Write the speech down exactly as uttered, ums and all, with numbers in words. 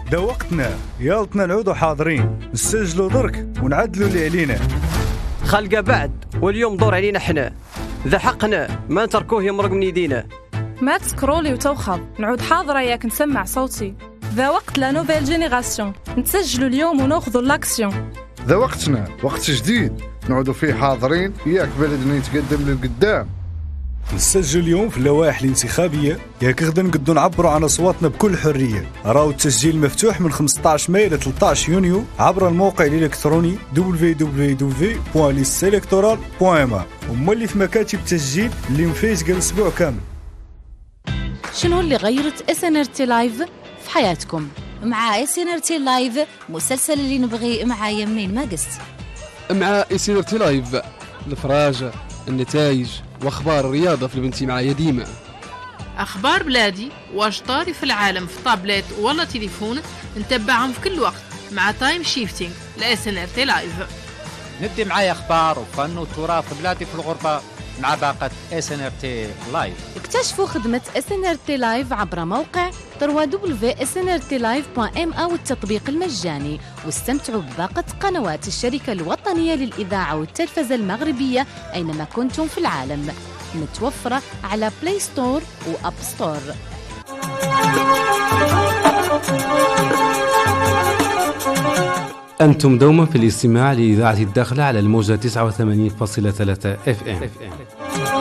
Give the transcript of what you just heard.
دا وقتنا، يالتنا نعودوا حاضرين، نسجلوا درك ونعدلوا اللي علينا. خلقة بعد واليوم دور علينا احنا، ذا حقنا ما نتركوه يمرق من يدينا. ما تسكرولي وتوخض، نعود حاضرة ياك نسمع صوتي. ذا وقت لا نوفيل جينيراسيون، نتسجلوا اليوم وناخذوا الاكسيون. ذا وقتنا، وقت جديد نعودوا فيه حاضرين، ياك بلدنا يتقدم للقدام. نسجل اليوم في اللوائح الانتخابية، ياك غدا نقدروا نعبروا عن أصواتنا بكل حرية. راهو التسجيل مفتوح من خمسة عشر ماي إلى ثلاثة عشر يونيو عبر الموقع الإلكتروني دبليو دبليو دبليو بوان ليست إلكتورال بوان إم إيه. وما اللي في مكاتب التسجيل اللي مفيز قال أسبوع كامل. شنو اللي غيرت إس إن آر تي لايف في حياتكم؟ مع إس إن آر تي لايف مسلسل اللي نبغي مع يمين ما قست. مع إس إن آر تي لايف الفراجة، النتائج واخبار الرياضه في البنتي معايا ديما. اخبار بلادي واش طاري في العالم في طابلت ولا تليفون نتبعهم في كل وقت مع تايم شيفتينج لاس ان ار تي لايف. ندي معايا اخبار وفن وتراث بلادي في الغربه مع باقه اس ان ار تي لايف. اكتشفوا خدمه اس ان ار تي لايف عبر موقع دبليو دبليو دبليو دوت اس ان ار تي لايف دوت ام إيه والتطبيق المجاني، واستمتعوا بباقة قنوات الشركة الوطنية للإذاعة والتلفزة المغربية أينما كنتم في العالم، متوفرة على بلاي ستور وأب ستور. أنتم دوما في الاستماع لإذاعة الداخلة على الموجة تسعة وثمانين فاصلة ثلاثة اف ام.